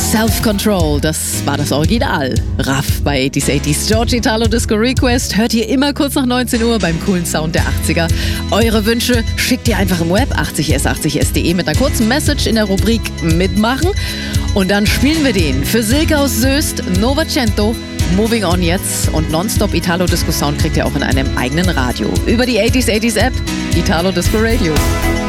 Self-Control, das war das Original. Raff bei 80s. George Italo Disco Request hört ihr immer kurz nach 19 Uhr beim coolen Sound der 80er. Eure Wünsche schickt ihr einfach im Web 80s80s.de mit einer kurzen Message in der Rubrik Mitmachen. Und dann spielen wir den für Silke aus Soest, Novecento, Moving On jetzt und Nonstop Italo Disco Sound kriegt ihr auch in einem eigenen Radio. Über die 80s App, Italo Disco Radio.